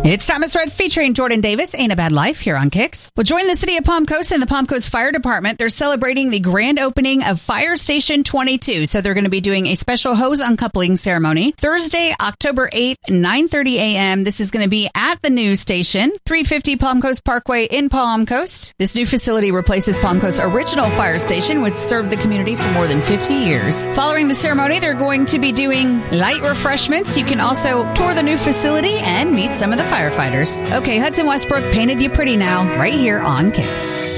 It's Thomas Red featuring Jordan Davis, Ain't a Bad Life, here on Kicks. Well, join the city of Palm Coast and the Palm Coast Fire Department. They're celebrating the grand opening of Fire Station 22. So they're going to be doing a special hose uncoupling ceremony Thursday, October 8th, 9:30 a.m. This is going to be at the new station, 350 Palm Coast Parkway in Palm Coast. This new facility replaces Palm Coast's original fire station, which served the community for more than 50 years. Following the ceremony, they're going to be doing light refreshments. You can also tour the new facility and meet some of the firefighters. Okay, Hudson Westbrook painted you pretty now, right here on Kicks.